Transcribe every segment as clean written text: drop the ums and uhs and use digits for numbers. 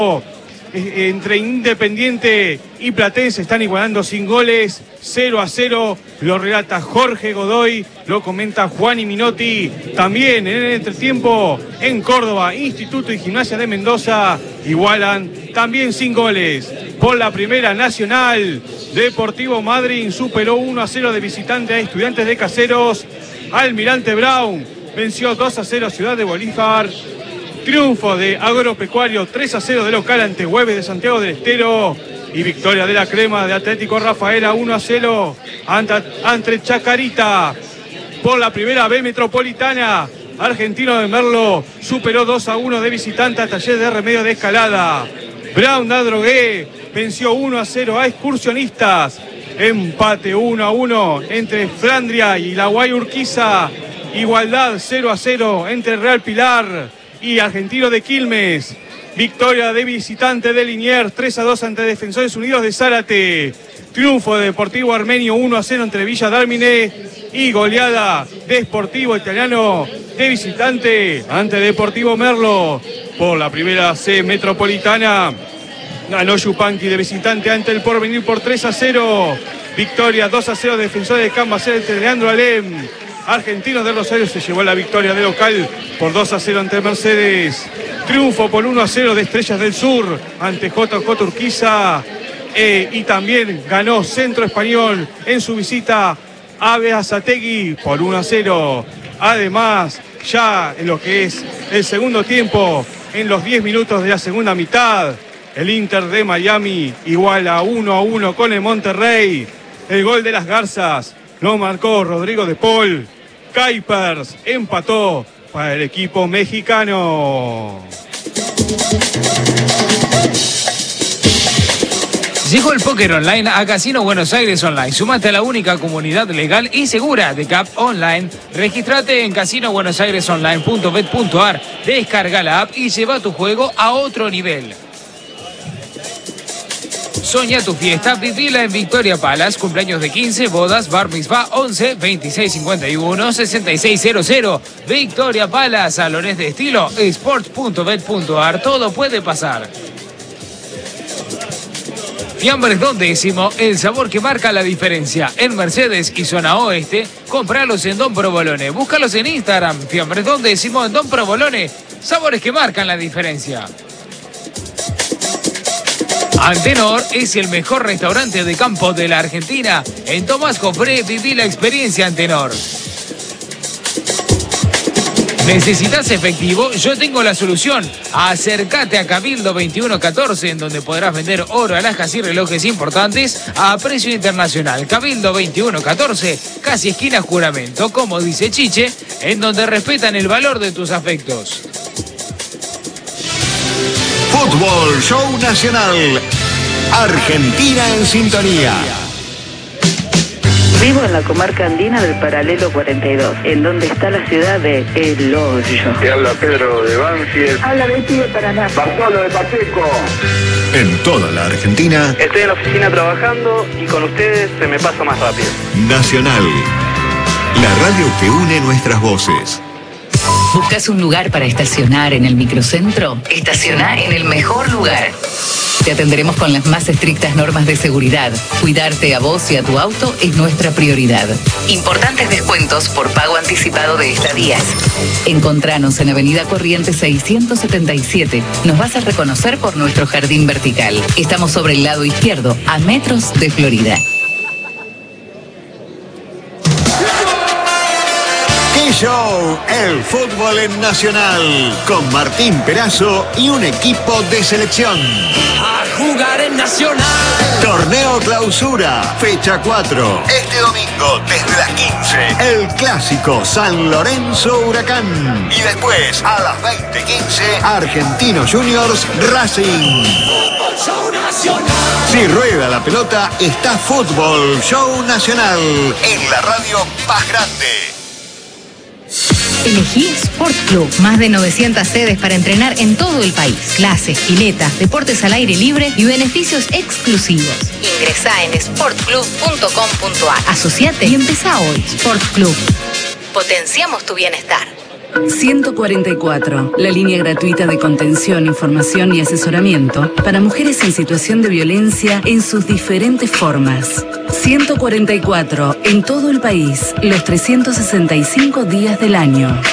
Entre Independiente y Platense están igualando sin goles, 0-0, lo relata Jorge Godoy, lo comenta Juan Minotti. También en el entretiempo en Córdoba, Instituto y Gimnasia de Mendoza igualan también sin goles. Por la Primera Nacional, Deportivo Madryn superó 1-0 de visitante a Estudiantes de Caseros. Almirante Brown venció 2-0 a Ciudad de Bolívar. Triunfo de Agropecuario 3-0 de local ante Güemes de Santiago del Estero. Y victoria de la Crema de Atlético Rafaela 1-0 ante Chacarita. Por la Primera B Metropolitana, Argentino de Merlo superó 2-1 de visitante a Taller de Remedio de Escalada. Brown de Adrogué venció 1-0 a Excursionistas. Empate 1-1 entre Flandria y la Guay Urquiza. Igualdad 0-0 entre Real Pilar y Argentino de Quilmes. Victoria de visitante de Liniers 3-2 ante Defensores Unidos de Zárate. Triunfo de Deportivo Armenio 1-0 entre Villa Dálmine. Y goleada de Sportivo Italiano de visitante ante Deportivo Merlo. Por la Primera C Metropolitana, ganó Yupanqui de visitante ante el Porvenir por 3-0. Victoria 2-0 de Defensores de Cambacer entre Leandro Alem. Argentinos de Rosario se llevó la victoria de local por 2-0 ante Mercedes. Triunfo por 1-0 de Estrellas del Sur ante JJ Urquiza. Y también ganó Centro Español en su visita a Berazategui por 1-0. Además, ya en lo que es el segundo tiempo, en los 10 minutos de la segunda mitad, el Inter de Miami iguala 1-1 con el Monterrey. El gol de las Garzas lo marcó Rodrigo de Paul. Kuipers empató para el equipo mexicano. Llegó el póker online a Casino Buenos Aires Online. Sumate a la única comunidad legal y segura de CAP Online. Regístrate en casinobuenosairesonline.bet.ar. Descarga la app y lleva tu juego a otro nivel. Soña tu fiesta, vivila en Victoria Palace, cumpleaños de 15, bodas, bar mitzvah 11 26 51 66 00. Victoria Palace, salones de estilo, sports.bet.ar, todo puede pasar. Fiambres Don Décimo, el sabor que marca la diferencia. En Mercedes y zona oeste, compralos en Don Provolone. Búscalos en Instagram, Fiambres Don Décimo en Don Provolone. Sabores que marcan la diferencia. Antenor es el mejor restaurante de campo de la Argentina. En Tomás Jofré viví la experiencia Antenor. ¿Necesitas efectivo? Yo tengo la solución. Acércate a Cabildo 2114, en donde podrás vender oro, alhajas y relojes importantes a precio internacional. Cabildo 2114, casi esquina Juramento, como dice Chiche, en donde respetan el valor de tus afectos. Fútbol Show Nacional. Argentina en sintonía. Vivo en la comarca andina del Paralelo 42, en donde está la ciudad de El Hoyo. Te habla Pedro de Banfield. Habla Betty de Paraná. Bartolo de Pacheco. En toda la Argentina. Estoy en la oficina trabajando y con ustedes se me pasa más rápido. Nacional. La radio que une nuestras voces. ¿Buscas un lugar para estacionar en el microcentro? Estaciona en el mejor lugar. Te atenderemos con las más estrictas normas de seguridad. Cuidarte a vos y a tu auto es nuestra prioridad. Importantes descuentos por pago anticipado de estadías. Encontranos en Avenida Corrientes 677. Nos vas a reconocer por nuestro jardín vertical. Estamos sobre el lado izquierdo, a metros de Florida. Show, el fútbol en Nacional, con Martín Perazo y un equipo de selección. A jugar en Nacional. Torneo Clausura, fecha 4. Este domingo, desde las 15, el clásico San Lorenzo Huracán. Y después, a las 20:15, Argentinos Juniors Racing. Fútbol Show Nacional. Si rueda la pelota, está Fútbol Show Nacional, en la radio más grande. Elegí Sport Club. Más de 900 sedes para entrenar en todo el país. Clases, piletas, deportes al aire libre y beneficios exclusivos. Ingresá en sportclub.com.ar. Asociate y empezá hoy. Sport Club. Potenciamos tu bienestar. 144, la línea gratuita de contención, información y asesoramiento para mujeres en situación de violencia en sus diferentes formas. 144, en todo el país, los 365 días del año.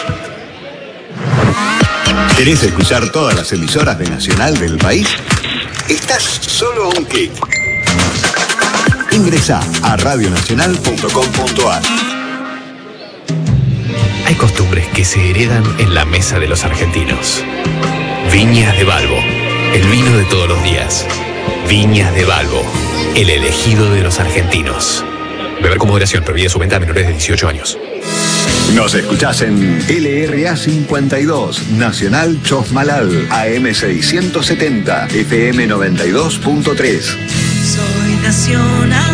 ¿Querés escuchar todas las emisoras de Nacional del país? Estás solo a un clic. Ingresá a radionacional.com.ar. Hay costumbres que se heredan en la mesa de los argentinos. Viñas de Balbo, el vino de todos los días. Viñas de Balbo, el elegido de los argentinos. Beber con moderación, prohibida su venta a menores de 18 años. Nos escuchás en LRA 52, Nacional Chosmalal, AM 670, FM 92.3. Soy nacional.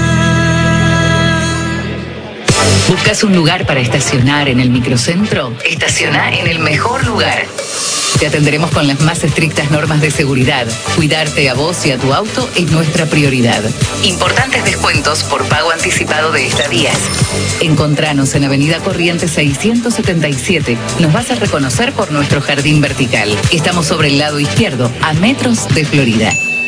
¿Buscas un lugar para estacionar en el microcentro? Estaciona en el mejor lugar. Te atenderemos con las más estrictas normas de seguridad. Cuidarte a vos y a tu auto es nuestra prioridad. Importantes descuentos por pago anticipado de estadías. Encontranos en Avenida Corrientes 677. Nos vas a reconocer por nuestro jardín vertical. Estamos sobre el lado izquierdo, a metros de Florida.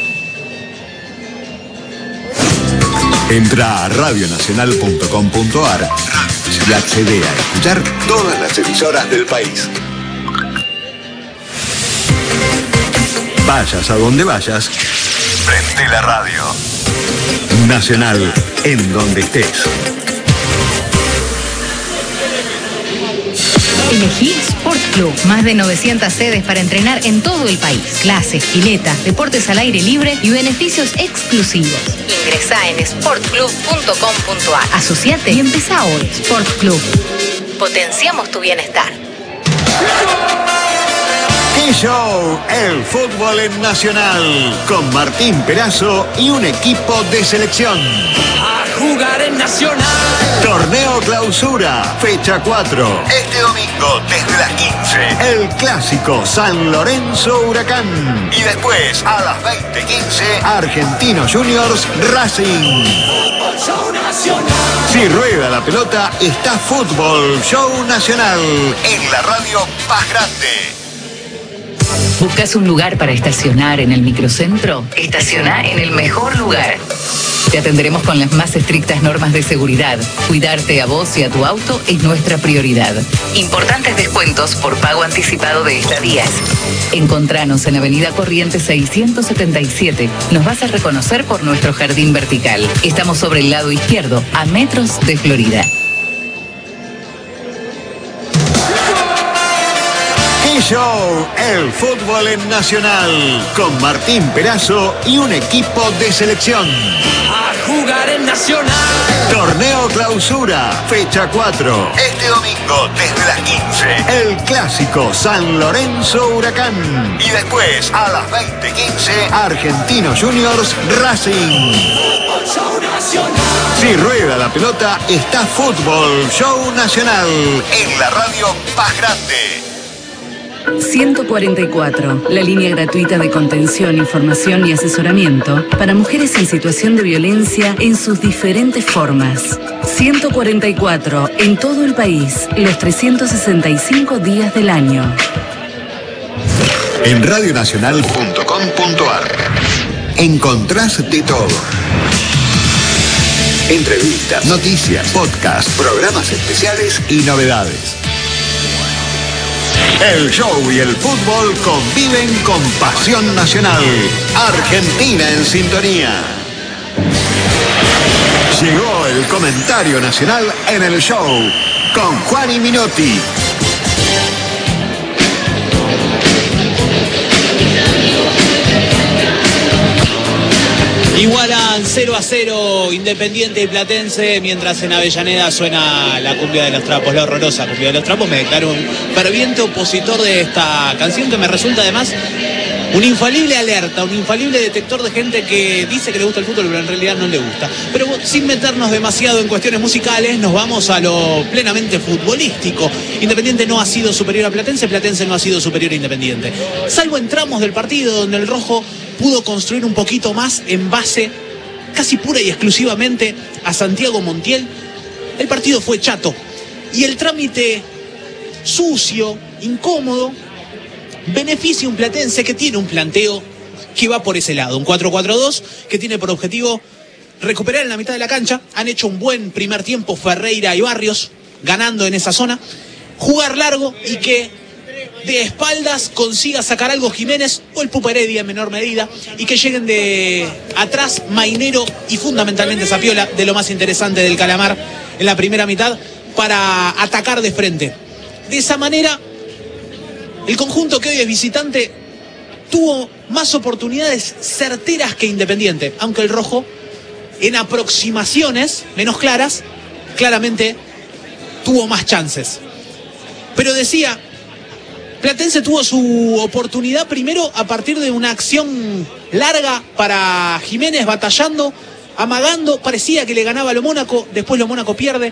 Entra a radionacional.com.ar y accede a escuchar todas las emisoras del país. Vayas a donde vayas, prende la radio. Nacional, en donde estés. Elegí Sport Club. Más de 900 sedes para entrenar en todo el país. Clases, pileta, deportes al aire libre y beneficios exclusivos. Ingresá en sportclub.com.ar. Asociate y empezá hoy. Sport Club. Potenciamos tu bienestar. K-Show, el fútbol en Nacional, con Martín Perazo y un equipo de selección. A jugar en Nacional. Torneo Clausura, fecha 4. Este domingo desde las 15. El clásico San Lorenzo Huracán. Y después a las 20:15, Argentinos Juniors Racing. Show Nacional. Si rueda la pelota, está Fútbol Show Nacional en la radio más grande. ¿Buscas un lugar para estacionar en el microcentro? Estaciona en el mejor lugar. Te atenderemos con las más estrictas normas de seguridad. Cuidarte a vos y a tu auto es nuestra prioridad. Importantes descuentos por pago anticipado de estadías. Encontranos en Avenida Corrientes 677. Nos vas a reconocer por nuestro jardín vertical. Estamos sobre el lado izquierdo, a metros de Florida. Show, el fútbol en Nacional, con Martín Perazo y un equipo de selección. A jugar en Nacional. Torneo Clausura, fecha 4. Este domingo desde las 15. El clásico San Lorenzo Huracán. Y después a las 20:15, Argentinos Juniors Racing. Show Nacional. Si rueda la pelota, está Fútbol Show Nacional en la radio más grande. 144, la línea gratuita de contención, información y asesoramiento para mujeres en situación de violencia en sus diferentes formas. 144, en todo el país, los 365 días del año. En radionacional.com.ar encontrás de todo. Entrevistas, noticias, podcasts, programas especiales y novedades. El show y el fútbol conviven con pasión nacional. Argentina en sintonía. Llegó el comentario nacional en el show con Juan y Minotti. Igualan 0-0 Independiente y Platense, mientras en Avellaneda suena la cumbia de los trapos, la horrorosa cumbia de los trapos. Me declaro un ferviente opositor de esta canción que me resulta además un infalible alerta, un infalible detector de gente que dice que le gusta el fútbol pero en realidad no le gusta. Pero sin meternos demasiado en cuestiones musicales, nos vamos a lo plenamente futbolístico. Independiente no ha sido superior a Platense, Platense no ha sido superior a Independiente. Salvo en tramos del partido donde el rojo pudo construir un poquito más en base casi pura y exclusivamente a Santiago Montiel, el partido fue chato. Y el trámite sucio, incómodo, beneficia un Platense que tiene un planteo que va por ese lado. Un 4-4-2 que tiene por objetivo recuperar en la mitad de la cancha. Han hecho un buen primer tiempo Ferreira y Barrios, ganando en esa zona. Jugar largo y que de espaldas consiga sacar algo Jiménez o el Pupa Heredia en menor medida, y que lleguen de atrás Mainero y fundamentalmente Zapiola, de lo más interesante del Calamar en la primera mitad, para atacar de frente. De esa manera, el conjunto que hoy es visitante tuvo más oportunidades certeras que Independiente, aunque el rojo, en aproximaciones menos claras, claramente tuvo más chances. Pero decía, Platense tuvo su oportunidad primero a partir de una acción larga para Jiménez, batallando, amagando, parecía que le ganaba a lo Mónaco, después lo Mónaco pierde,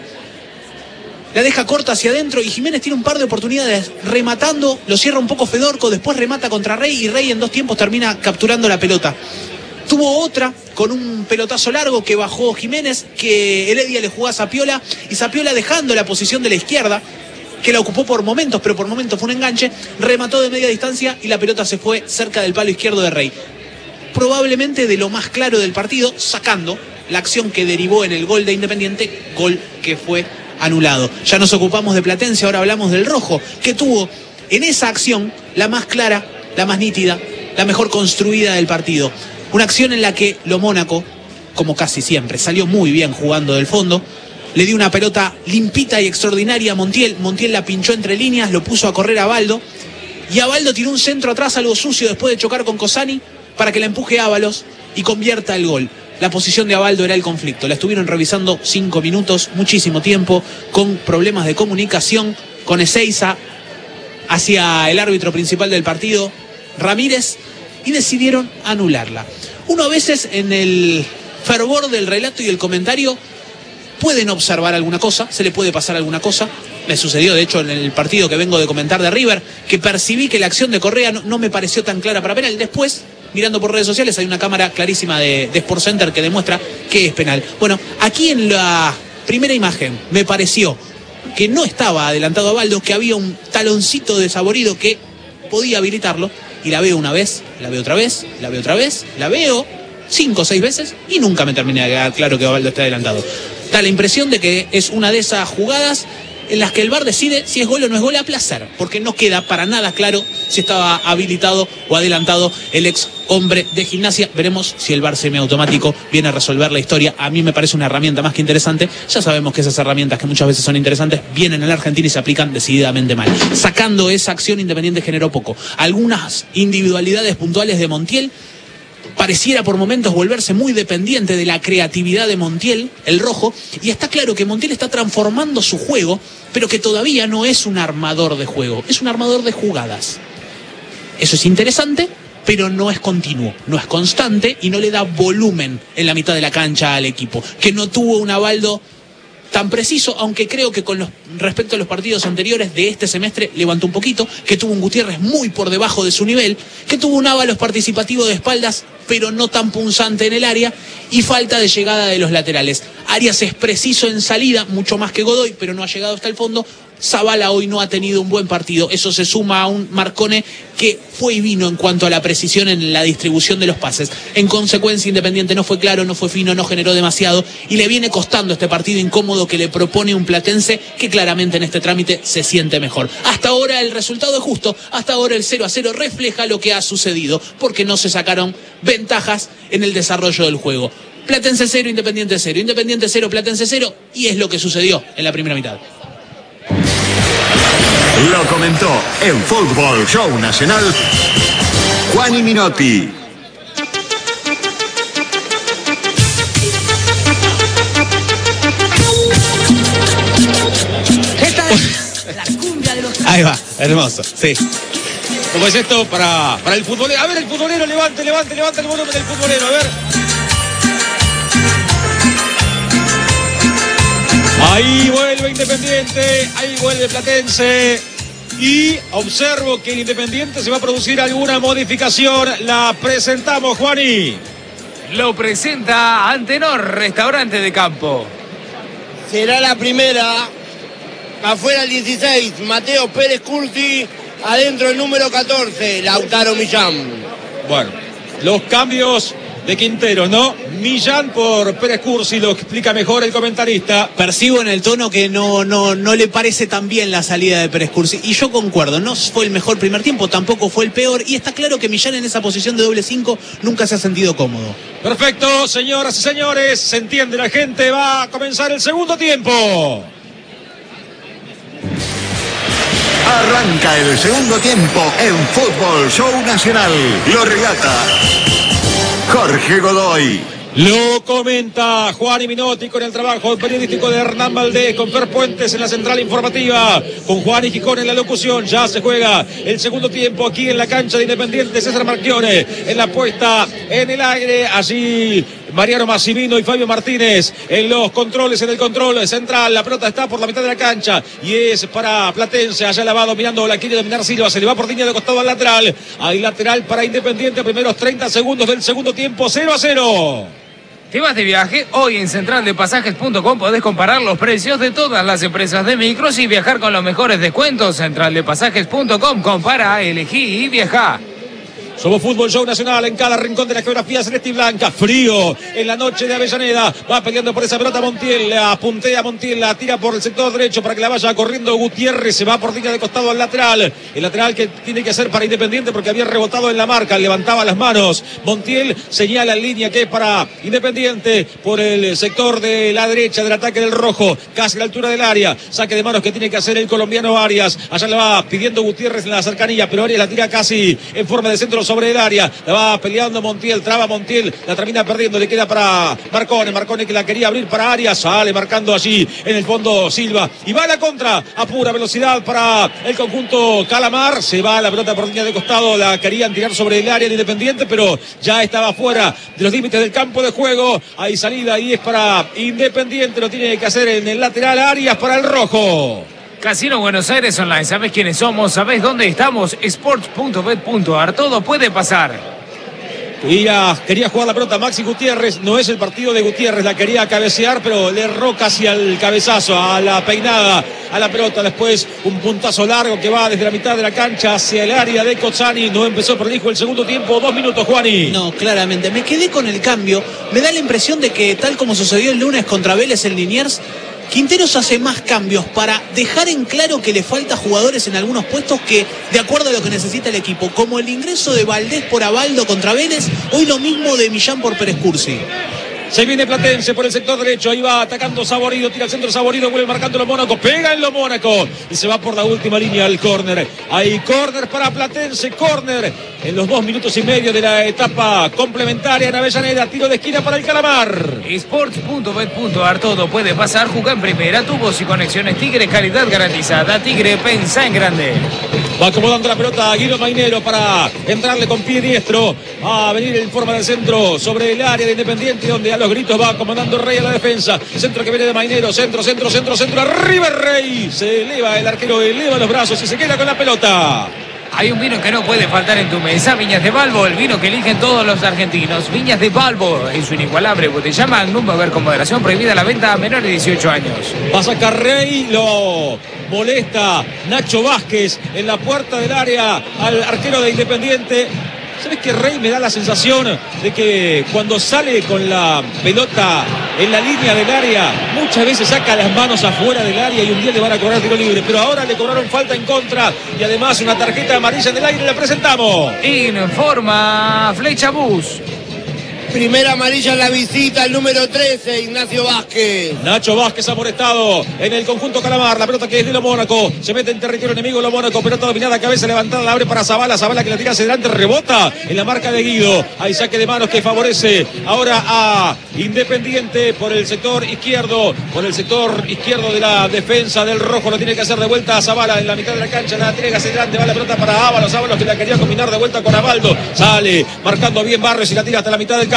la deja corta hacia adentro y Jiménez tiene un par de oportunidades rematando, lo cierra un poco Fedorco, después remata contra Rey y Rey en 2 tiempos termina capturando la pelota. Tuvo otra con un pelotazo largo que bajó Jiménez, que Heredia le jugó a Zapiola, y Zapiola, dejando la posición de la izquierda, que la ocupó por momentos, pero por momentos fue un enganche, remató de media distancia y la pelota se fue cerca del palo izquierdo de Rey. Probablemente de lo más claro del partido, sacando la acción que derivó en el gol de Independiente, gol que fue anulado. Ya nos ocupamos de Platense, ahora hablamos del rojo, que tuvo en esa acción la más clara, la más nítida, la mejor construida del partido. Una acción en la que lo Mónaco, como casi siempre, salió muy bien jugando del fondo. Le dio una pelota limpita y extraordinaria a Montiel. Montiel la pinchó entre líneas, lo puso a correr a Baldo. Y a Baldo tiró un centro atrás, algo sucio, después de chocar con Cosani, para que la empuje Ábalos y convierta el gol. La posición de Abaldo era el conflicto. La estuvieron revisando 5 minutos, muchísimo tiempo, con problemas de comunicación con Ezeiza hacia el árbitro principal del partido, Ramírez, y decidieron anularla. Uno a veces, en el fervor del relato y el comentario, pueden observar alguna cosa, se le puede pasar alguna cosa. Me sucedió, de hecho, en el partido que vengo de comentar de River, que percibí que la acción de Correa no me pareció tan clara para penal. Después, mirando por redes sociales, hay una cámara clarísima de SportsCenter que demuestra que es penal. Bueno, aquí en la primera imagen me pareció que no estaba adelantado a Baldo, que había un taloncito desaborido que podía habilitarlo, y la veo una vez, la veo otra vez, la veo otra vez, la veo 5 o 6 veces y nunca me terminé de quedar claro que Baldo está adelantado. Da la impresión de que es una de esas jugadas en las que el VAR decide si es gol o no es gol a placer, porque no queda para nada claro si estaba habilitado o adelantado el ex hombre de Gimnasia. Veremos si el VAR semiautomático viene a resolver la historia. A mí me parece una herramienta más que interesante. Ya sabemos que esas herramientas, que muchas veces son interesantes, vienen en la Argentina y se aplican decididamente mal. Sacando esa acción, Independiente generó poco. Algunas individualidades puntuales de Montiel, pareciera por momentos volverse muy dependiente de la creatividad de Montiel, el rojo, y está claro que Montiel está transformando su juego, pero que todavía no es un armador de juego, es un armador de jugadas. Eso es interesante, pero no es continuo, no es constante y no le da volumen en la mitad de la cancha al equipo, que no tuvo un Abaldo tan preciso, aunque creo que con respecto a los partidos anteriores de este semestre levantó un poquito, que tuvo un Gutiérrez muy por debajo de su nivel, que tuvo un Ábalos participativo de espaldas, pero no tan punzante en el área, y falta de llegada de los laterales. Arias es preciso en salida, mucho más que Godoy, pero no ha llegado hasta el fondo. Zavala hoy no ha tenido un buen partido. Eso se suma a un Marcone que fue y vino en cuanto a la precisión en la distribución de los pases. En consecuencia, Independiente no fue claro, no fue fino, no generó demasiado y le viene costando este partido incómodo que le propone un Platense que claramente en este trámite se siente mejor. Hasta ahora el resultado es justo, hasta ahora el 0-0 refleja lo que ha sucedido, porque no se sacaron ventajas en el desarrollo del juego. Platense 0, Independiente 0, Independiente 0, Platense 0, y es lo que sucedió en la primera mitad. Lo comentó en Fútbol Show Nacional Juani Minotti. Ahí va, hermoso, sí. ¿Cómo es esto para el futbolero? A ver, el futbolero, levante el volumen del futbolero, a ver. Ahí vuelve Independiente, ahí vuelve Platense. Y observo que en Independiente se va a producir alguna modificación. La presentamos, Juani. Lo presenta Antenor, restaurante de campo. Será la primera Afuera el 16, Mateo Pérez Cursi. Adentro el número 14, Lautaro Millán. Bueno, los cambios de Quinteros, ¿no? Millán por Pérez Cursi, lo explica mejor el comentarista. Percibo en el tono que no le parece tan bien la salida de Pérez Cursi. Y yo concuerdo, no fue el mejor primer tiempo, tampoco fue el peor. Y está claro que Millán en esa posición de doble 5 nunca se ha sentido cómodo. Perfecto, señoras y señores, se entiende la gente, va a comenzar el segundo tiempo. Arranca el segundo tiempo en Fútbol Show Nacional. Lo relata Jorge Godoy. Lo comenta Juan Minotti con el trabajo periodístico de Hernán Valdés, con Fer Puentes en la central informativa, con Juan y Gijón en la locución. Ya se juega el segundo tiempo aquí en la cancha de Independiente. César Marchione en la puesta en el aire. Allí Mariano Massimino y Fabio Martínez en los controles, en el control central. La pelota está por la mitad de la cancha y es para Platense. Allá la va dominando, la quiere dominar Silva. Se le va por línea de costado al lateral. Hay lateral para Independiente. Primeros 30 segundos del segundo tiempo. 0-0. ¿Te vas de viaje? Hoy en centraldepasajes.com podés comparar los precios de todas las empresas de micros y viajar con los mejores descuentos. Centraldepasajes.com, compara, elegí y viaja. Somos Fútbol Show Nacional en cada rincón de la geografía celeste y blanca. Frío en la noche de Avellaneda. Va peleando por esa pelota Montiel. La puntea Montiel. La tira por el sector derecho para que la vaya corriendo Gutiérrez. Se va por línea de costado al lateral. El lateral que tiene que hacer para Independiente porque había rebotado en la marca. Levantaba las manos. Montiel señala en línea que es para Independiente por el sector de la derecha del ataque del rojo. Casi a la altura del área. Saque de manos que tiene que hacer el colombiano Arias. Allá la va pidiendo Gutiérrez en la cercanía. Pero Arias la tira casi en forma de centro sobre el área, la va peleando Montiel, traba Montiel, la termina perdiendo, le queda para Marcone que la quería abrir para Arias, sale marcando allí en el fondo Silva, y va a la contra, a pura velocidad para el conjunto Calamar, se va la pelota por línea de costado, la querían tirar sobre el área de Independiente, pero ya estaba fuera de los límites del campo de juego, hay salida y es para Independiente, lo tiene que hacer en el lateral Arias para el rojo. Casino Buenos Aires Online, ¿sabés quiénes somos? ¿Sabés dónde estamos? Sports.bet.ar, todo puede pasar. Quería jugar la pelota Maxi Gutiérrez, no es el partido de Gutiérrez, la quería cabecear, pero le erró casi al cabezazo, a la peinada, a la pelota. Después un puntazo largo que va desde la mitad de la cancha hacia el área de Cozzani. No empezó prolijo el segundo tiempo. 2 minutos, Juani. No, claramente. Me quedé con el cambio. Me da la impresión de que, tal como sucedió el lunes contra Vélez en Liniers, Quinteros hace más cambios para dejar en claro que le falta jugadores en algunos puestos que, de acuerdo a lo que necesita el equipo, como el ingreso de Valdés por Abaldo contra Vélez, hoy lo mismo de Millán por Pérez Cursi. Se viene Platense por el sector derecho, ahí va atacando Saborido, tira al centro Saborido, vuelve marcando los Mónaco, pega en los Mónaco y se va por la última línea al córner. Hay córner para Platense, córner en los 2 minutos y medio de la etapa complementaria en Avellaneda, tiro de esquina para el Calamar. Sports.bet.ar, todo puede pasar, juega en primera, tubos y conexiones Tigre, calidad garantizada. Tigre, pensá en grande. Va acomodando la pelota a Guido Mainero para entrarle con pie diestro, a venir en forma de centro sobre el área de Independiente, donde a los gritos va acomodando Rey a la defensa. Centro que viene de Mainero, centro, arriba Rey. Se eleva el arquero, eleva los brazos y se queda con la pelota. Hay un vino que no puede faltar en tu mesa, Viñas de Balbo, el vino que eligen todos los argentinos. Viñas de Balbo, en su inigualable botella Magnum, beber con moderación, prohibida la venta a menores de 18 años. Va a sacar Rey, lo molesta Nacho Vázquez en la puerta del área al arquero de Independiente. ¿Sabes que Rey me da la sensación de que cuando sale con la pelota en la línea del área, muchas veces saca las manos afuera del área y un día le van a cobrar tiro libre? Pero ahora le cobraron falta en contra y además una tarjeta amarilla en el aire. La presentamos. Informa Flecha Bus. Primera amarilla en la visita, el número 13, Ignacio Vázquez. Nacho Vázquez amonestado en el conjunto Calamar. La pelota que es de Lo Mónaco. Se mete en territorio enemigo Lo Mónaco. Pelota dominada, cabeza levantada, la abre para Zabala. Zabala que la tira hacia adelante, rebota en la marca de Guido. Hay saque de manos que favorece ahora a Independiente por el sector izquierdo. Por el sector izquierdo de la defensa del rojo. Lo tiene que hacer de vuelta a Zabala en la mitad de la cancha. La entrega hacia adelante. Va la pelota para Ábalos. Ábalos que la quería combinar de vuelta con Abaldo. Sale marcando bien Barrios y la tira hasta la mitad del campo.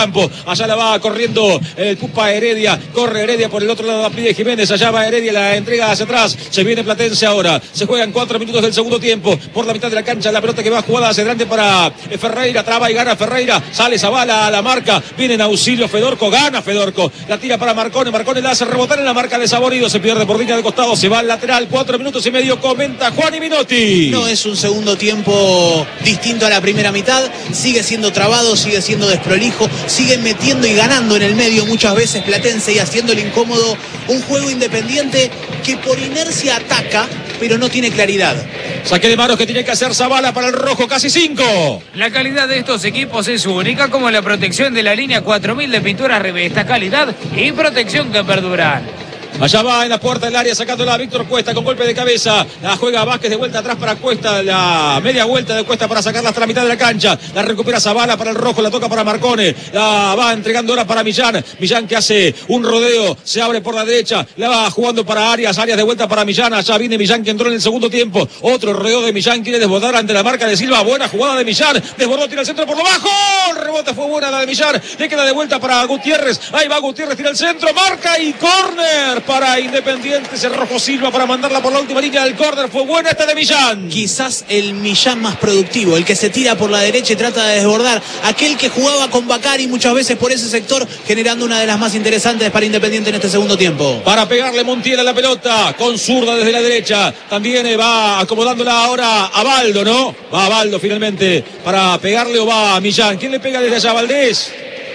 campo. Allá la va corriendo el Pupa Heredia. Corre Heredia por el otro lado, la pide Jiménez. Allá va Heredia, la entrega hacia atrás. Se viene Platense ahora. Se juegan 4 minutos del segundo tiempo. Por la mitad de la cancha, la pelota que va jugada hacia adelante para Ferreira. Traba y gana Ferreira. Sale Zavala a la marca. Viene en auxilio Fedorco. Gana Fedorco. La tira para Marcone. Marcone la hace rebotar en la marca de Saborido. Se pierde por línea de costado. Se va al lateral. 4 minutos y medio. Comenta Juan Minotti. No es un segundo tiempo distinto a la primera mitad. Sigue siendo trabado, sigue siendo desprolijo. Sigue metiendo y ganando en el medio muchas veces Platense y haciéndole incómodo un juego Independiente que por inercia ataca, pero no tiene claridad. Saque de manos que tiene que hacer Zavala para el rojo, casi 5. La calidad de estos equipos es única, como la protección de la línea 4000 de pinturas Revesta, calidad y protección que perduran. Allá va en la puerta del área sacándola a Víctor Cuesta con golpe de cabeza. La juega Vázquez de vuelta atrás para Cuesta. La media vuelta de Cuesta para sacarla hasta la mitad de la cancha. La recupera Zavala para el rojo. La toca para Marcone. La va entregando ahora para Millán. Millán que hace un rodeo. Se abre por la derecha. La va jugando para Arias. Arias de vuelta para Millán. Allá viene Millán que entró en el segundo tiempo. Otro rodeo de Millán. Quiere desbordar ante la marca de Silva. Buena jugada de Millán. Desbordó, tira el centro por lo bajo. El rebote fue buena la de Millán. Le queda de vuelta para Gutiérrez. Ahí va Gutiérrez. Tira el centro. Marca y córner para Independiente. El rojo Silva para mandarla por la última línea del córner. Fue buena esta de Millán. Quizás el Millán más productivo, el que se tira por la derecha y trata de desbordar, aquel que jugaba con Bacari muchas veces por ese sector, generando una de las más interesantes para Independiente en este segundo tiempo. Para pegarle Montiel a la pelota, con zurda desde la derecha. También va acomodándola ahora a Baldo, ¿no? Va a Baldo finalmente para pegarle o va a Millán. ¿Quién le pega desde allá? Valdés.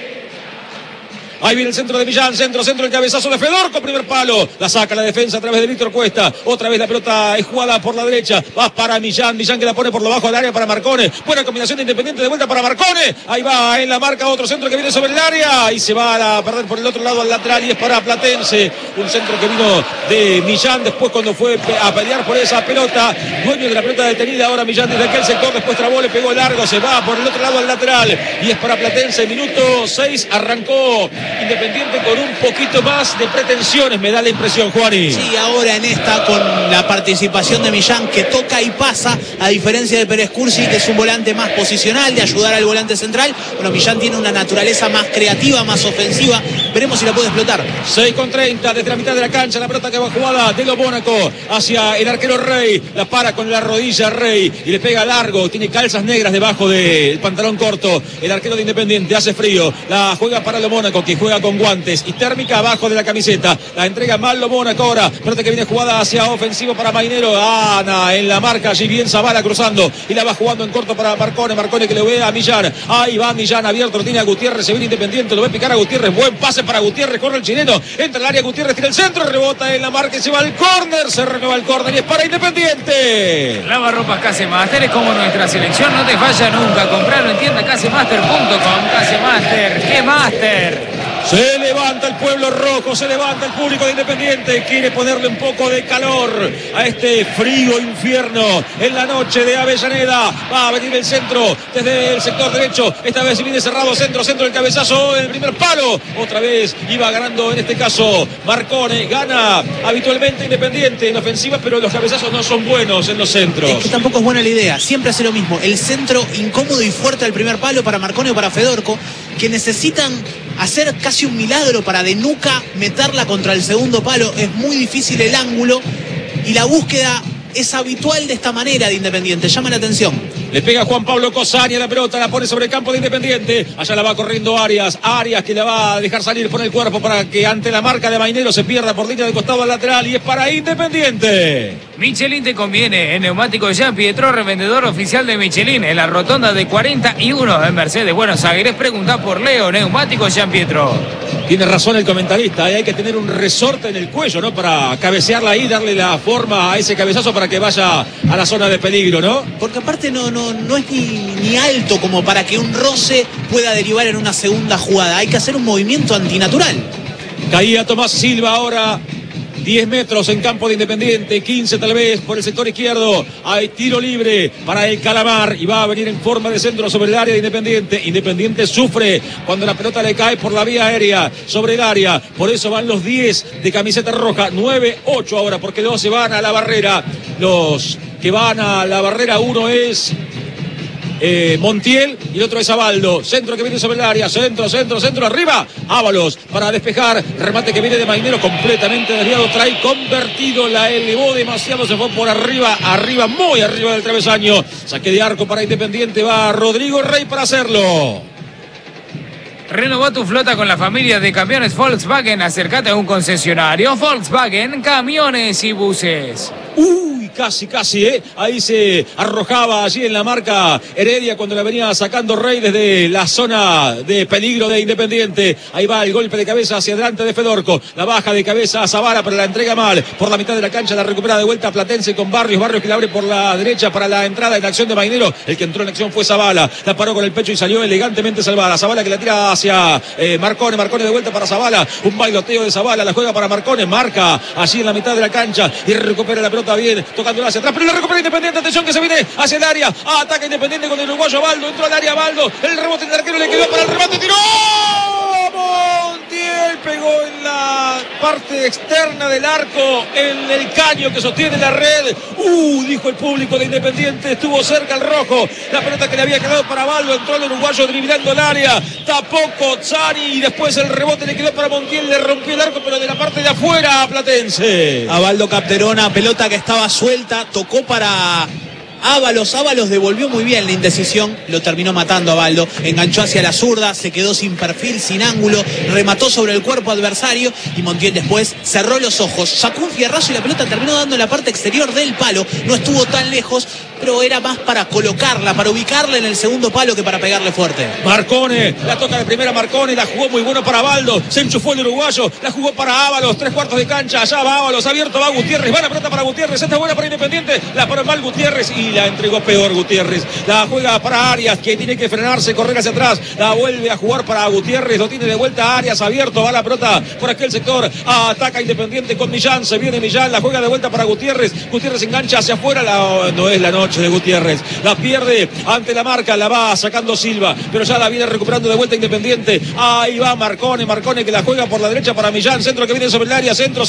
Ahí viene el centro de Millán, centro, el cabezazo de Fedorco, primer palo. La saca la defensa a través de Víctor Cuesta. Otra vez la pelota es jugada por la derecha. Va para Millán, Millán que la pone por lo bajo del área para Marcone. Buena combinación de Independiente de vuelta para Marcone. Ahí va en la marca otro centro que viene sobre el área. Y se va a perder por el otro lado al lateral y es para Platense. Un centro que vino de Millán después cuando fue a pelear por esa pelota. Dueño de la pelota detenida ahora Millán desde aquel sector. Después trabó, le pegó largo. Se va por el otro lado al lateral. Y es para Platense. Minuto 6 arrancó Independiente con un poquito más de pretensiones, me da la impresión, Juani. Sí, ahora en esta con la participación de Millán que toca y pasa, a diferencia de Pérez Cursi, que es un volante más posicional, de ayudar al volante central. Bueno, Millán tiene una naturaleza más creativa, más ofensiva. Veremos si la puede explotar. 6:30 desde la mitad de la cancha, la pelota que va jugada de Lo Mónaco hacia el arquero Rey. La para con la rodilla Rey y le pega largo. Tiene calzas negras debajo del pantalón corto. El arquero de Independiente hace frío. La juega para Lo Mónaco, que juega con guantes y térmica abajo de la camiseta. La entrega mal Lo Mónaco ahora. Pelota que viene jugada hacia ofensivo para Mainero. Ana en la marca. Allí bien Zavala cruzando. Y la va jugando en corto para Marcone. Marcone que le ve a Millán. Ahí va Millán abierto. Lo tiene a Gutiérrez. Se viene Independiente. Lo ve picar a Gutiérrez. Buen pase para Gutiérrez. Corre el chileno. Entra al área Gutiérrez. Tira el centro. Rebota en la marca y se va al córner. Se renueva el córner y es para Independiente. Lavarropas Casemaster es como nuestra selección. No te falla nunca. Comprarlo en tienda casemaster.com. Casemaster. ¡Qué master! Se levanta el pueblo rojo, se levanta el público de Independiente. Quiere ponerle un poco de calor a este frío infierno en la noche de Avellaneda. Va a venir el centro desde el sector derecho. Esta vez viene cerrado, centro del cabezazo, el primer palo. Otra vez iba ganando en este caso Marcone. Gana habitualmente Independiente en ofensiva, pero los cabezazos no son buenos en los centros. Es que tampoco es buena la idea. Siempre hace lo mismo. El centro incómodo y fuerte al primer palo para Marcone o para Fedorco, que necesitan hacer casi un milagro para de nuca meterla contra el segundo palo. Es muy difícil el ángulo y la búsqueda es habitual de esta manera de Independiente. Llama la atención. Le pega Juan Pablo Cosani a la pelota, la pone sobre el campo de Independiente. Allá la va corriendo Arias. Arias que la va a dejar salir por el cuerpo para que ante la marca de Mainero se pierda por línea de costado al lateral y es para Independiente. Michelin te conviene. En Neumáticos Jean Pietro, revendedor oficial de Michelin, en la rotonda de 41 en Mercedes, Buenos Aires. Pregunta por Leo, Neumáticos Jean Pietro. Tiene razón el comentarista, hay que tener un resorte en el cuello, ¿no? Para cabecearla ahí, darle la forma a ese cabezazo para que vaya a la zona de peligro, ¿no? Porque aparte no es ni alto como para que un roce pueda derivar en una segunda jugada. Hay que hacer un movimiento antinatural. Caía Tomás Silva ahora. 10 metros en campo de Independiente, 15 tal vez por el sector izquierdo. Hay tiro libre para el Calamar y va a venir en forma de centro sobre el área de Independiente. Independiente sufre cuando la pelota le cae por la vía aérea sobre el área. Por eso van los 10 de camiseta roja, 9-8 ahora porque 12 van a la barrera. Los que van a la barrera, uno es Montiel y el otro es Abaldo. Centro que viene sobre el área, centro, arriba. Ábalos para despejar, remate que viene de Mainero completamente desviado, trae convertido, la elevó demasiado, se fue por arriba, muy arriba del travesaño. Saque de arco para Independiente, va Rodrigo Rey para hacerlo. Renová tu flota con la familia de camiones Volkswagen. Acércate a un concesionario Volkswagen, camiones y buses. Casi, ahí se arrojaba allí en la marca Heredia cuando la venía sacando Rey desde la zona de peligro de Independiente. Ahí va el golpe de cabeza hacia adelante de Fedorco, la baja de cabeza a Zavala, pero la entrega mal por la mitad de la cancha, la recupera de vuelta Platense con Barrios que la abre por la derecha para la entrada en acción de Mainero. El que entró en acción fue Zavala, la paró con el pecho y salió elegantemente salvada. Zavala que la tira hacia Marcone de vuelta para Zavala, un bailoteo de Zavala, la juega para Marcone, marca allí en la mitad de la cancha y recupera la pelota bien, tocándola hacia atrás, pero la recupera Independiente. Atención que se viene hacia el área, ataca Independiente con el uruguayo Baldo, entró al área Baldo, el rebote del arquero le quedó para el remate, tiró Montiel, pegó en la parte externa del arco, en el caño que sostiene la red. Dijo el público de Independiente, estuvo cerca el rojo, la pelota que le había quedado para Baldo, entró el uruguayo driblando el área, tapó Cozzani y después el rebote le quedó para Montiel, le rompió el arco pero de la parte de afuera a Platense. A Baldo Capterona, pelota que estaba suelta, tocó para Ábalos devolvió muy bien la indecisión, lo terminó matando a Baldo, enganchó hacia la zurda, se quedó sin perfil, sin ángulo, remató sobre el cuerpo adversario y Montiel después cerró los ojos, sacó un fierrazo y la pelota terminó dando en la parte exterior del palo, no estuvo tan lejos, pero era más para colocarla, para ubicarla en el segundo palo que para pegarle fuerte. Marcone, la toca de primera Marcone, la jugó muy bueno para Baldo, se enchufó el uruguayo, la jugó para Ábalos, 3/4 de cancha, allá va Ábalos, abierto va Gutiérrez, va la pelota para Gutiérrez, esta es buena para Independiente, la paró mal Gutiérrez y la entregó peor Gutiérrez, la juega para Arias que tiene que frenarse, correr hacia atrás, la vuelve a jugar para Gutiérrez, lo tiene de vuelta Arias, abierto, va la pelota por aquel sector, ataca Independiente con Millán, se viene Millán, la juega de vuelta para Gutiérrez engancha hacia afuera, no es la noche de Gutiérrez, la pierde ante la marca, la va sacando Silva, pero ya la viene recuperando de vuelta Independiente, ahí va Marcone que la juega por la derecha para Millán, centro que viene sobre el área, centro,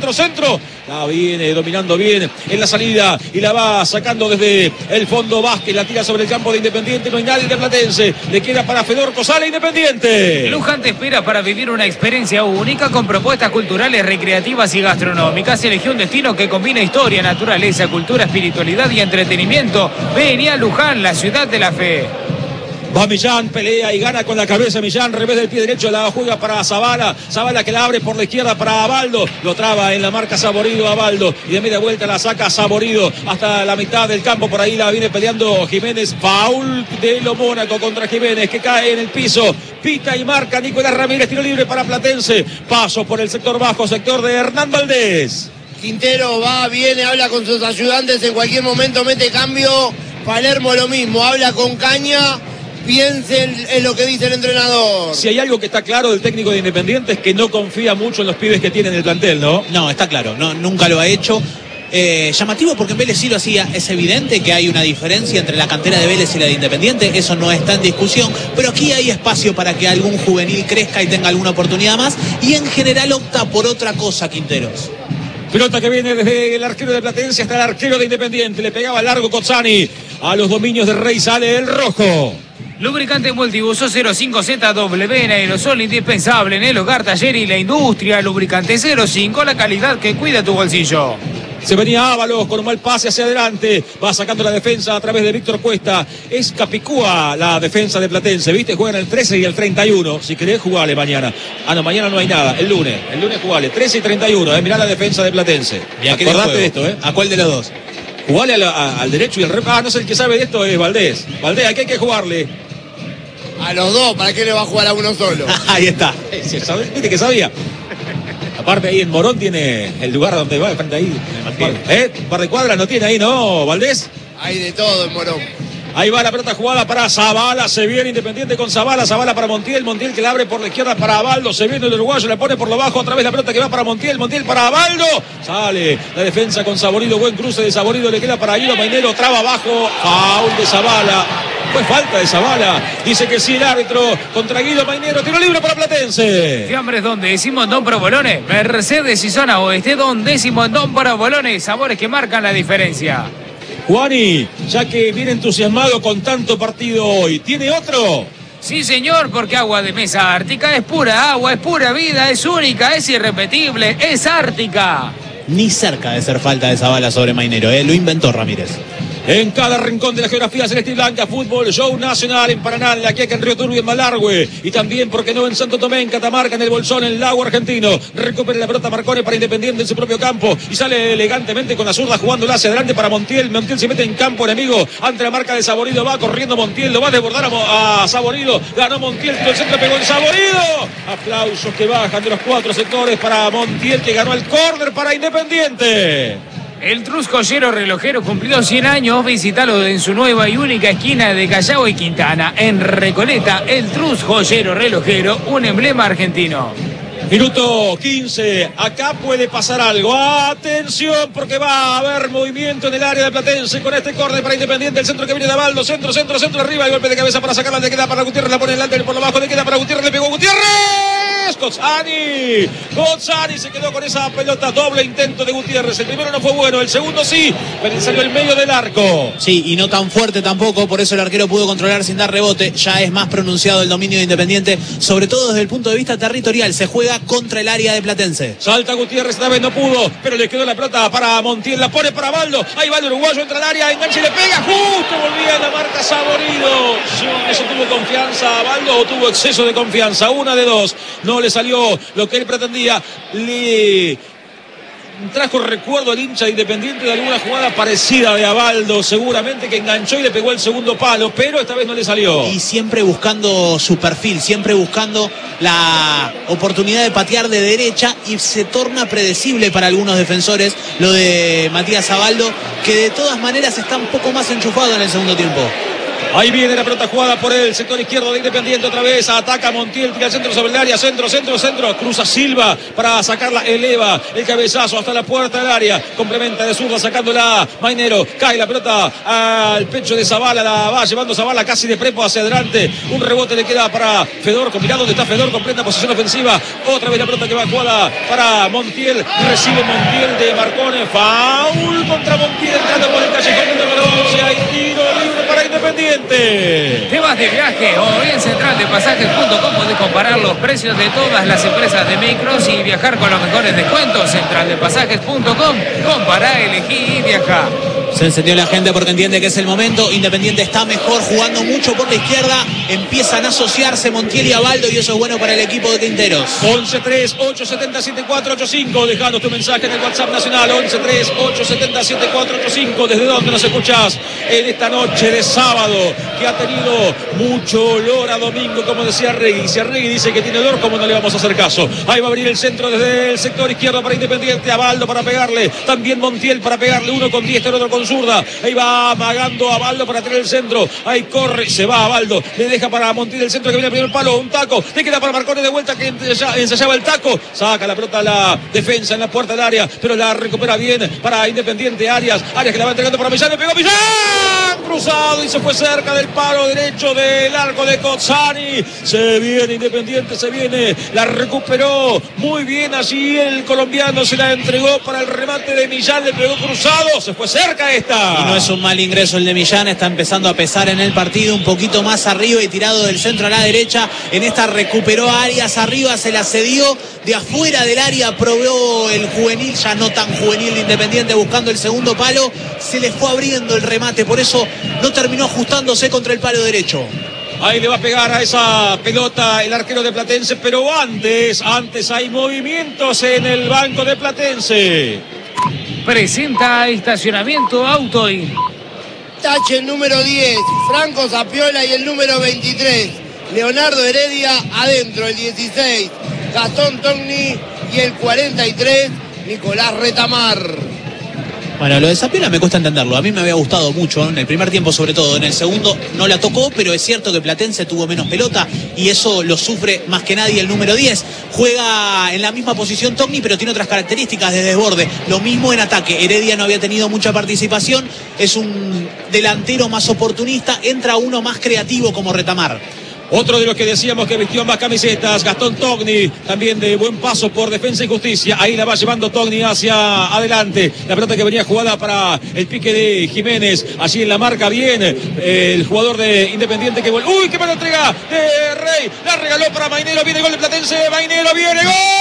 la viene dominando bien en la salida y la va sacando desde el fondo. Vázquez la tira sobre el campo de Independiente, no hay nadie de Platense, le queda para Fedorco, sale Independiente. Luján te espera para vivir una experiencia única con propuestas culturales, recreativas y gastronómicas. Elegí un destino que combina historia, naturaleza, cultura, espiritualidad y entretenimiento. Vení a Luján, la ciudad de la fe. Va Millán, pelea y gana con la cabeza Millán, revés del pie derecho, la juega para Zavala que la abre por la izquierda para Abaldo, lo traba en la marca Saborido Abaldo y de media vuelta la saca Saborido hasta la mitad del campo, por ahí la viene peleando Jiménez, foul de Lo Mónaco contra Jiménez que cae en el piso, pita y marca Nicolás Ramírez, tiro libre para Platense, paso por el sector bajo, sector de Hernán Valdés. Quintero va, viene, habla con sus ayudantes, en cualquier momento mete cambio. Palermo lo mismo, habla con Caña, piensen en lo que dice el entrenador. Si hay algo que está claro del técnico de Independiente es que no confía mucho en los pibes que tiene en el plantel, ¿no? No, está claro, no, nunca lo ha hecho. Llamativo porque en Vélez sí lo hacía. Es evidente que hay una diferencia entre la cantera de Vélez y la de Independiente, eso no está en discusión, pero aquí hay espacio para que algún juvenil crezca y tenga alguna oportunidad más, y en general opta por otra cosa Quinteros. Pelota que viene desde el arquero de Platense hasta el arquero de Independiente, le pegaba largo Cozzani, a los dominios de Rey sale el rojo. Lubricante multiuso 05ZW en aerosol, indispensable en el hogar, taller y la industria. Lubricante 05, la calidad que cuida tu bolsillo. Se venía Ábalos con un mal pase hacia adelante, va sacando la defensa a través de Víctor Cuesta. Es Capicúa la defensa de Platense, ¿viste? Juegan el 13 y el 31. Si querés, jugale mañana. No, mañana no hay nada. El lunes jugale 13 y 31. Mirá la defensa de Platense. Acordate de esto, ¿A cuál de los dos? Jugale al derecho y al rep. No sé, el que sabe de esto es Valdés. Valdés, aquí hay que jugarle. A los dos, ¿para qué le va a jugar a uno solo? Ahí está. ¿Viste que sabía? Aparte ahí en Morón tiene el lugar donde va, frente ahí. Un par de cuadras no tiene ahí, ¿no, Valdés? Hay de todo en Morón. Ahí va la pelota jugada para Zavala, se viene Independiente con Zavala para Montiel que la abre por la izquierda para Abaldo, se viene el uruguayo, le pone por lo bajo, otra vez la pelota que va para Montiel para Abaldo, sale la defensa con Saborido, buen cruce de Saborido, le queda para Guido Mainero, traba abajo, foul de Zavala. Fue falta de Zavala, dice que sí el árbitro contra Guido Mainero, tiro libre para Platense. Fiambres Don Décimo en Don Provolone, Mercedes y zona oeste Don Décimo en Don Provolone, sabores que marcan la diferencia. Juani, ya que viene entusiasmado con tanto partido hoy, ¿tiene otro? Sí, señor, porque agua de Mesa Ártica es pura agua, es pura vida, es única, es irrepetible, es ártica. Ni cerca de ser falta de esa bala sobre Mainero, lo inventó Ramírez. En cada rincón de la geografía celeste y blanca, fútbol, show nacional en Paraná, en La Quiaca, en Río Turbio, en Malargüe. Y también, ¿por qué no?, en Santo Tomé, en Catamarca, en el Bolsón, en el Lago Argentino. Recupera la pelota Marcone para Independiente en su propio campo. Y sale elegantemente con la zurda jugándola hacia adelante para Montiel. Montiel se mete en campo enemigo ante la marca de Saborido. Va corriendo Montiel, lo va a desbordar a Saborido. Ganó Montiel, el centro pegó en Saborido. Aplausos que bajan de los 4 sectores para Montiel, que ganó el córner para Independiente. El Trus Joyero Relojero cumplió 100 años. Visítalo en su nueva y única esquina de Callao y Quintana. En Recoleta, el Trus Joyero Relojero, un emblema argentino. Minuto 15, acá puede pasar algo. Atención, porque va a haber movimiento en el área de Platense con este córner para Independiente. El centro que viene de Abaldo, centro arriba. El golpe de cabeza para sacarla, le queda para Gutiérrez, la pone delante por lo bajo, le queda para Gutiérrez, le pegó Gutiérrez. Cozzani se quedó con esa pelota. Doble intento de Gutiérrez. El primero no fue bueno, el segundo sí, pero salió el medio del arco. Sí, y no tan fuerte tampoco, por eso el arquero pudo controlar sin dar rebote. Ya es más pronunciado el dominio de Independiente, sobre todo desde el punto de vista territorial. Se juega contra el área de Platense. Salta Gutiérrez, esta vez no pudo, pero le quedó la pelota para Montiel, la pone para Baldo. Ahí va el uruguayo, entra al área, engancha y le pega. Justo volvía a la marca Saborido. Eso tuvo confianza a Baldo o tuvo exceso de confianza. Una de dos. No le salió lo que él pretendía. Le trajo recuerdo al hincha de Independiente de alguna jugada parecida de Abaldo, seguramente, que enganchó y le pegó el segundo palo, pero esta vez no le salió. Y siempre buscando su perfil, siempre buscando la oportunidad de patear de derecha, y se torna predecible para algunos defensores lo de Matías Abaldo, que de todas maneras está un poco más enchufado en el segundo tiempo. Ahí viene la pelota jugada por el sector izquierdo de Independiente otra vez. Ataca Montiel, tira el centro sobre el área. Centro. Cruza Silva para sacarla. Eleva el cabezazo hasta la puerta del área. Complementa de zurda sacándola Mainero. Cae la pelota al pecho de Zabala. La va llevando Zabala casi de prepo hacia adelante. Un rebote le queda para Fedor. Mirá dónde está Fedor con plena posición ofensiva. Otra vez la pelota que va jugada para Montiel. Recibe Montiel de Marcone. Foul contra Montiel. Entrando por el callejón número 11. Hay tiro libre para Independiente. ¿Te vas de viaje o en centraldepasajes.com podés comparar los precios de todas las empresas de micros y viajar con los mejores descuentos? Centraldepasajes.com, compará, elegí y viajá. Se encendió la gente porque entiende que es el momento. Independiente está mejor, jugando mucho por la izquierda. Empiezan a asociarse Montiel y Abaldo, y eso es bueno para el equipo de Quinteros. 11-3-870-7485. Dejanos tu mensaje en el WhatsApp nacional. 11-3-870-7485. ¿Desde dónde nos escuchás en esta noche de sábado, que ha tenido mucho olor a domingo, como decía Regui? Si a Regui dice que tiene olor, ¿cómo no le vamos a hacer caso? Ahí va a abrir el centro desde el sector izquierdo para Independiente. Abaldo para pegarle. También Montiel para pegarle. Uno con diestra, otro con zurda. Ahí va amagando a Baldo para tener el centro. Ahí corre, se va a Baldo. Le deja para Montiel el centro que viene al primer palo. Un taco. Le queda para Marcone de vuelta, que ensayaba el taco. Saca la pelota a la defensa en la puerta del área, pero la recupera bien para Independiente. Arias que la va entregando para Millán. Le pegó Millán. Cruzado y se fue cerca del palo derecho del arco de Cozzani. Se viene Independiente, se viene. La recuperó muy bien allí el colombiano. Se la entregó para el remate de Millán. Le pegó cruzado. Se fue cerca esta. Y no es un mal ingreso el de Millán. Está empezando a pesar en el partido. Un poquito más arriba y tirado del centro a la derecha. En esta recuperó a Arias arriba. Se la cedió de afuera del área. Probó el juvenil, ya no tan juvenil de Independiente, buscando el segundo palo. Se le fue abriendo el remate. Por eso no terminó ajustándose contra el palo derecho. Ahí le va a pegar a esa pelota el arquero de Platense, pero antes hay movimientos en el banco de Platense. Presenta Estacionamiento Autoin. Tache el número 10, Franco Zapiola, y el número 23, Leonardo Heredia, adentro el 16, Gastón Togni, y el 43, Nicolás Retamar. Bueno, lo de Zapiola me cuesta entenderlo. A mí me había gustado mucho, en el primer tiempo sobre todo. En el segundo no la tocó, pero es cierto que Platense tuvo menos pelota y eso lo sufre más que nadie el número 10. Juega en la misma posición Togni, pero tiene otras características de desborde. Lo mismo en ataque. Heredia no había tenido mucha participación. Es un delantero más oportunista. Entra uno más creativo como Retamar. Otro de los que decíamos que vistió más camisetas, Gastón Togni, también de buen paso por Defensa y Justicia. Ahí la va llevando Togni hacia adelante. La pelota que venía jugada para el pique de Jiménez. Allí en la marca bien el jugador de Independiente que vuelve. ¡Uy, qué mala entrega de Rey! La regaló para Mainero. Viene el gol de Platense. Mainero viene, ¡gol!